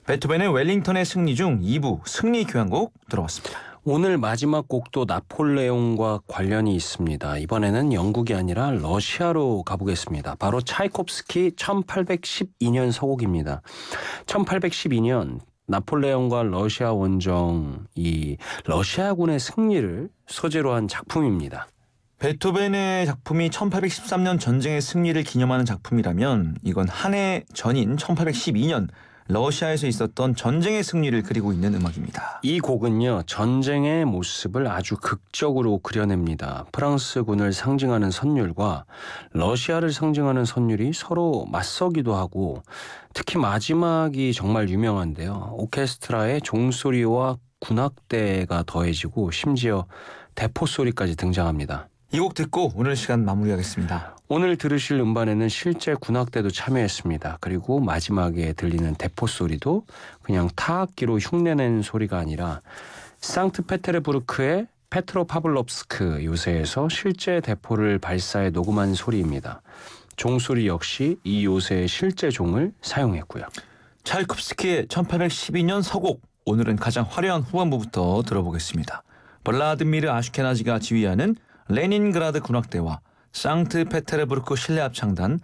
베토벤의 웰링턴의 승리 중 2부 승리 교향곡 들어봤습니다. 오늘 마지막 곡도 나폴레옹과 관련이 있습니다. 이번에는 영국이 아니라 러시아로 가보겠습니다. 바로 차이콥스키 1812년 서곡입니다. 1812년 나폴레옹과 러시아 원정 이 러시아군의 승리를 소재로 한 작품입니다. 베토벤의 작품이 1813년 전쟁의 승리를 기념하는 작품이라면 이건 한 해 전인 1812년 러시아에서 있었던 전쟁의 승리를 그리고 있는 음악입니다. 이 곡은요, 전쟁의 모습을 아주 극적으로 그려냅니다. 프랑스군을 상징하는 선율과 러시아를 상징하는 선율이 서로 맞서기도 하고, 특히 마지막이 정말 유명한데요. 오케스트라의 종소리와 군악대가 더해지고 심지어 대포 소리까지 등장합니다. 이 곡 듣고 오늘 시간 마무리하겠습니다. 오늘 들으실 음반에는 실제 군악대도 참여했습니다. 그리고 마지막에 들리는 대포 소리도 그냥 타악기로 흉내낸 소리가 아니라 상트페테르부르크의 페트로파블롭스크 요새에서 실제 대포를 발사해 녹음한 소리입니다. 종소리 역시 이 요새의 실제 종을 사용했고요. 차이콥스키의 1812년 서곡, 오늘은 가장 화려한 후반부부터 들어보겠습니다. 블라드미르 아슈케나지가 지휘하는 레닌그라드 군악대와 상트페테르부르크 실내 합창단,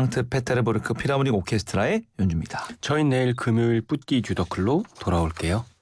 상트페테르부르크 필하모닉 오케스트라의 연주입니다. 저희 내일 금요일 뿌띠 듀더클로 돌아올게요.